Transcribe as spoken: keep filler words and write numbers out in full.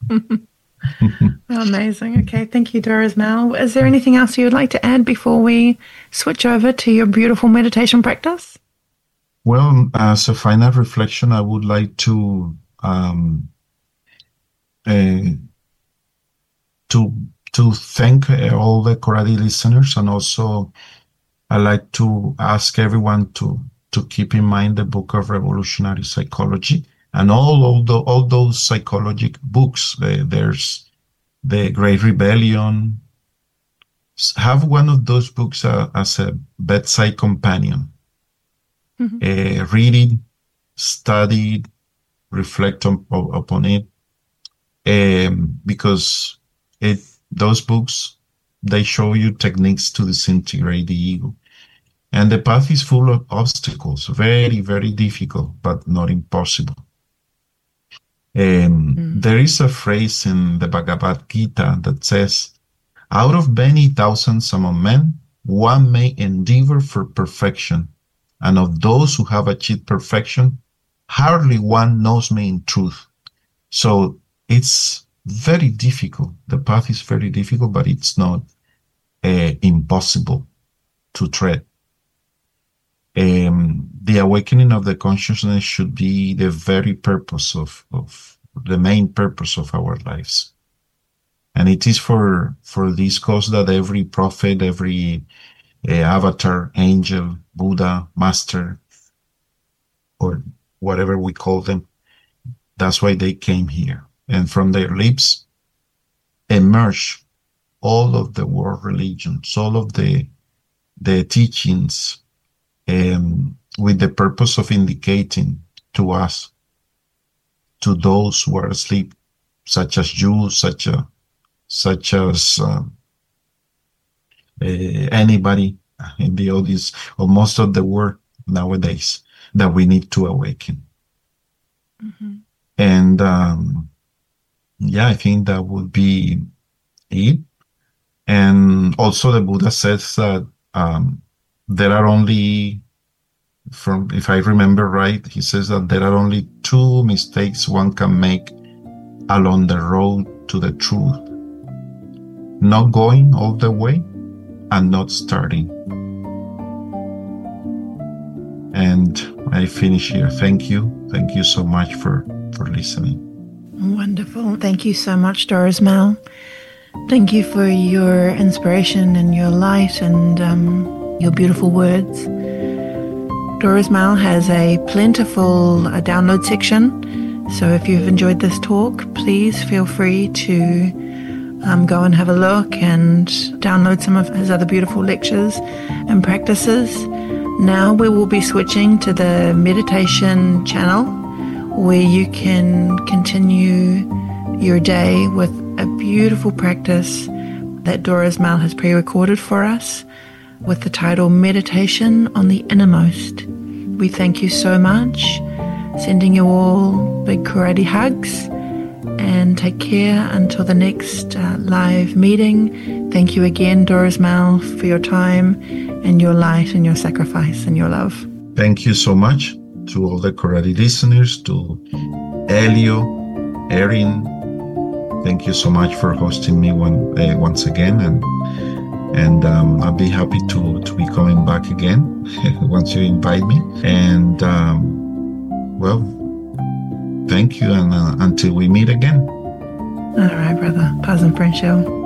Amazing. Okay, thank you, Doris Mal. Is there anything else you would like to add before we switch over to your beautiful meditation practice? Well, as a final reflection, I would like to um, uh, to to thank uh, all the Koradi listeners, and also I like to ask everyone to to keep in mind the book of Revolutionary Psychology and all all, the, all those psychological books. Uh, there's the Great Rebellion. Have one of those books uh, as a bedside companion. Mm-hmm. Uh, read it, study it, reflect on, upon it, um, because it those books, they show you techniques to disintegrate the ego. And the path is full of obstacles, very, very difficult, but not impossible. Um, mm. There is a phrase in the Bhagavad Gita that says, out of many thousands among men, one may endeavor for perfection. And of those who have achieved perfection, hardly one knows me in truth. So it's very difficult. The path is very difficult, but it's not uh, impossible to tread. Um, the awakening of the consciousness should be the very purpose of, of the main purpose of our lives. And it is for, for this cause that every prophet, every uh, avatar, angel, Buddha, master, or whatever we call them, that's why they came here. And from their lips emerge all of the world religions, all of the, the teachings, Um, with the purpose of indicating to us, to those who are asleep, such as you, such a, such as uh, uh, anybody in the audience, or most of the world nowadays, that we need to awaken. Mm-hmm. And um, yeah, I think that would be it. And also the Buddha says that um, there are only, from if I remember right, he says that there are only two mistakes one can make along the road to the truth: not going all the way and not starting. And I finish here. Thank you. Thank you so much for, for listening. Wonderful. Thank you so much, Doris Mal. Thank you for your inspiration and your light and um, your beautiful words. Doris Mal has a plentiful uh, download section, so if you've enjoyed this talk, please feel free to um, go and have a look and download some of his other beautiful lectures and practices. Now we will be switching to the meditation channel, where you can continue your day with a beautiful practice that Doris Mal has pre-recorded for us, with the title Meditation on the Innermost. We thank you so much, sending you all big karate hugs, and take care until the next uh, live meeting. Thank you again, Doris Mal, for your time and your light and your sacrifice and your love. Thank you so much to all the karate listeners, to Elio, Erin. Thank you so much for hosting me one, uh, once again, and And um, I'll be happy to, to be coming back again once you invite me. And, um, well, thank you. And uh, until we meet again. All right, brother. Paz and friendship.